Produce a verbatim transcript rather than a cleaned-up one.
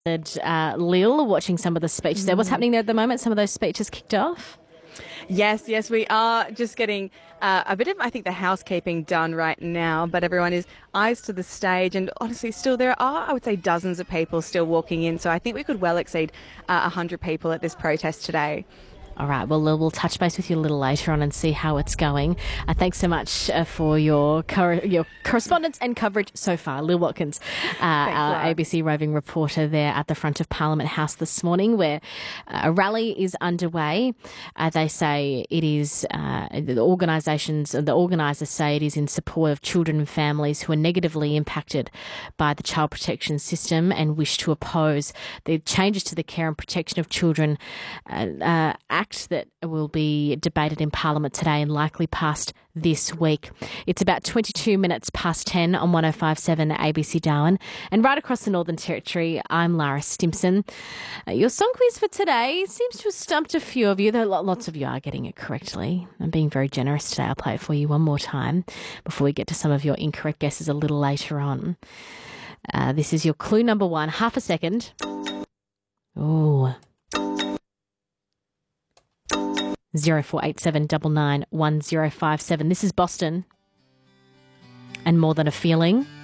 Uh, Lil, watching some of the speeches there. What's happening there at the moment? Some of those speeches kicked off? Yes, yes, we are just getting uh, a bit of, I think, the housekeeping done right now, but everyone is eyes to the stage, and honestly, still there are, I would say, dozens of people still walking in, so I think we could well exceed uh, one hundred people at this protest today. All right, well, Lil, we'll touch base with you a little later on and see how it's going. Uh, thanks so much uh, for your cor- your correspondence and coverage so far. Lil Watkins, uh, our A B C roving reporter there at the front of Parliament House this morning, where uh, a rally is underway. Uh, they say it is, uh, the organisations, the organisers say it is in support of children and families who are negatively impacted by the child protection system and wish to oppose the changes to the Care and Protection of Children uh, uh, Act that will be debated in Parliament today and likely passed this week. It's about twenty-two minutes past ten on one oh five point seven A B C Darwin. And right across the Northern Territory, I'm Lara Stimpson. Uh, your song quiz for today seems to have stumped a few of you, though lots of you are getting it correctly. I'm being very generous today. I'll play it for you one more time before we get to some of your incorrect guesses a little later on. Uh, this is your clue number one. Half a second. Oh. Zero four eight seven nine nine one zero five seven. This is Boston and More Than a Feeling.